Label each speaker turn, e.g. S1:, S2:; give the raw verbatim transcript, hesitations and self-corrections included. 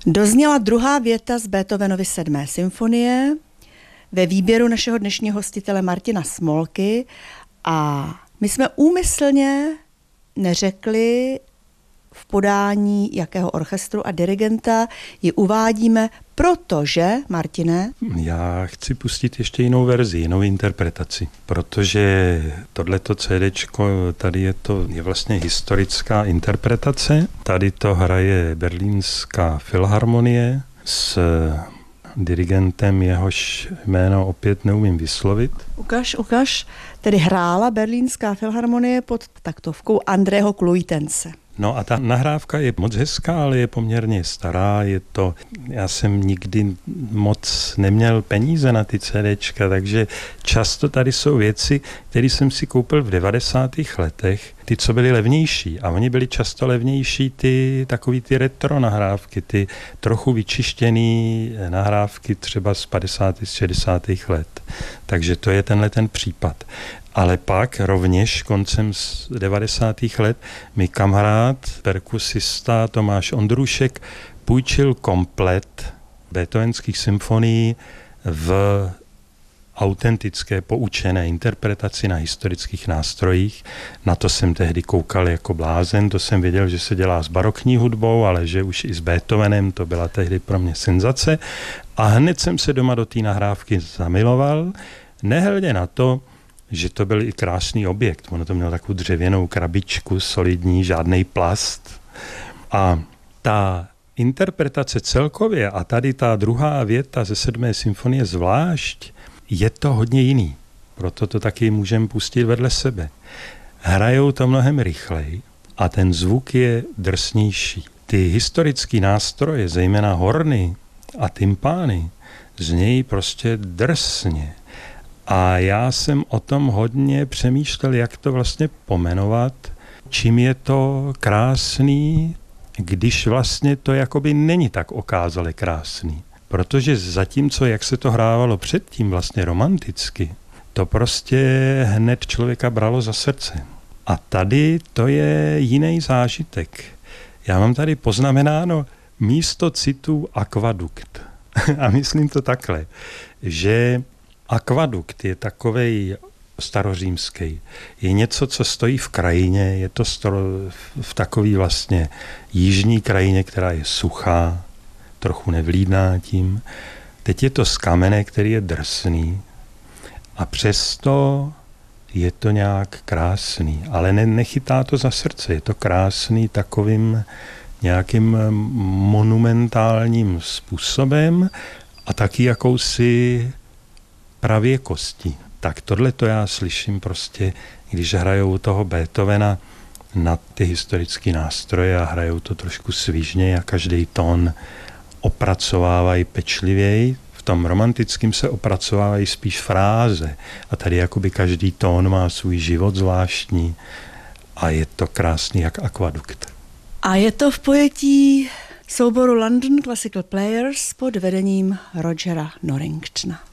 S1: Dozněla druhá věta z Beethovenovy sedmé symfonie ve výběru našeho dnešního hostitele Martina Smolky a my jsme úmyslně neřekli v podání jakého orchestru a dirigenta ji uvádíme, protože, Martine?
S2: Já chci pustit ještě jinou verzi, jinou interpretaci, protože tohleto CDčko, tady je to je vlastně historická interpretace, tady to hraje Berlínská filharmonie s dirigentem, jehož jméno opět neumím vyslovit.
S1: Ukaž, ukaž, tedy hrála Berlínská filharmonie pod taktovkou Andreho Kluitense.
S2: No a ta nahrávka je moc hezká, ale je poměrně stará, je to, já jsem nikdy moc neměl peníze na ty CDčka, takže často tady jsou věci, které jsem si koupil v devadesátých letech, ty, co byly levnější, a oni byli často levnější ty takový ty retro nahrávky, ty trochu vyčištěný nahrávky třeba z padesátých, šedesátých let. Takže to je tenhle ten případ. Ale pak rovněž koncem devadesátých let mi kamarád, perkusista Tomáš Ondrušek půjčil komplet beethovenských symfonií v autentické poučené interpretaci na historických nástrojích. Na to jsem tehdy koukal jako blázen, to jsem věděl, že se dělá s barokní hudbou, ale že už i s Beethovenem, to byla tehdy pro mě senzace. A hned jsem se doma do té nahrávky zamiloval, nehledě na to, že to byl i krásný objekt. Ono to mělo takovou dřevěnou krabičku, solidní, žádnej plast. A ta interpretace celkově, a tady ta druhá věta ze sedmé symfonie zvlášť, je to hodně jiný. Proto to taky můžeme pustit vedle sebe. Hrajou to mnohem rychleji a ten zvuk je drsnější. Ty historické nástroje, zejména horny a tympány, znějí prostě drsně. A já jsem o tom hodně přemýšlel, jak to vlastně pomenovat, čím je to krásný, když vlastně to jakoby není tak okázale krásný. Protože zatímco, jak se to hrávalo předtím vlastně romanticky, to prostě hned člověka bralo za srdce. A tady to je jiný zážitek. Já mám tady poznamenáno místo citu akvadukt. A myslím to takhle, že akvadukt je takovej starořímský. Je něco, co stojí v krajině, je to stro- v takový vlastně jižní krajině, která je suchá, trochu nevlídná tím. Teď je to z kamene, který je drsný a přesto je to nějak krásný, ale ne, nechytá to za srdce, je to krásný takovým nějakým monumentálním způsobem a taky jakousi pravěkostí. Tak tohle to já slyším prostě, když hrajou toho Beethovena na ty historické nástroje a hrajou to trošku svižněji a každý tón opracovávají pečlivěji. V tom romantickém se opracovávají spíš fráze a tady jakoby každý tón má svůj život zvláštní a je to krásný jak akvadukt.
S1: A je to v pojetí souboru London Classical Players pod vedením Rogera Norringtona.